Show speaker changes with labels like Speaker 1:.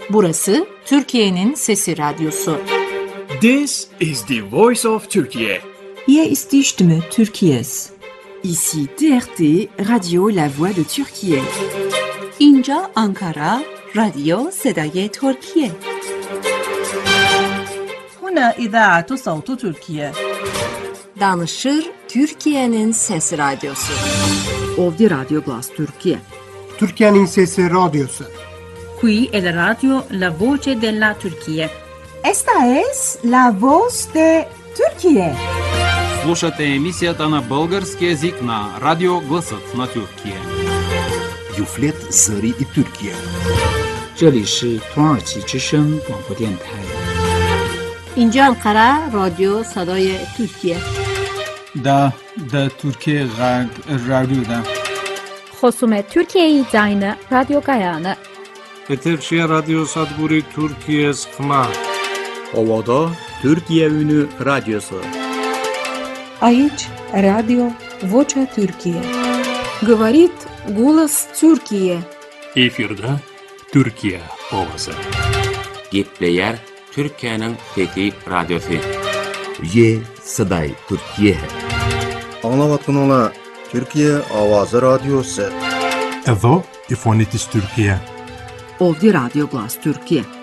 Speaker 1: Burası Türkiye'nin Sesi Radyosu.
Speaker 2: This is the voice of Turkey.
Speaker 3: Hier ist die Stimme Türkiye's.
Speaker 4: Ici TRT, Radio La Voix de Türkiye.
Speaker 3: اینجا آنکارا، رادیو صدای ترکیه.
Speaker 5: هنا إذاعة صوت تركيا.
Speaker 1: Danışır Türkiye'nin Sesi Radyosu.
Speaker 4: Ovdje Radio Glas Türkiye.
Speaker 6: Türkiye'nin Sesi Radyosu.
Speaker 5: Qui è la radio La Voce della Turchia.
Speaker 7: Esta es la voz de Turquía.
Speaker 8: Слушате емисията на български език на Радио Гласът на Тюркия.
Speaker 9: Юфлет Зари и Türkiye.
Speaker 10: 这里是土耳其之声广播电台。
Speaker 1: اینجا انقره رادیو صدای ترکیه.
Speaker 11: دا ترکیه رادیو دا.
Speaker 12: خصوم Türkiye'yi zayne Radyo Gayane.
Speaker 13: Eterşehir Radyo Sadburi Türkiye Skma.
Speaker 14: Ovada Türkiye Ünü Radyosu.
Speaker 3: Aici Radio Vocea Türkiye.
Speaker 1: Говорит голос Türkiye.
Speaker 15: Efirde Türkiye ovası.
Speaker 16: Gepleyer Türkiye'nin Fethi Radyosu.
Speaker 9: Ye Saday Türkiye.
Speaker 17: Anlavatkanala Türkiye Avazı Radyosu.
Speaker 18: Evo İfonitis Türkiye.
Speaker 4: Ovdje Radio Glas Türkiye.